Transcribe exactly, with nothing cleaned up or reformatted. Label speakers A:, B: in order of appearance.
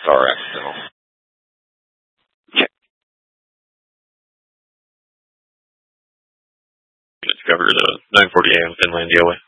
A: Star accidental. Discover the nine forty A in Finlandia way.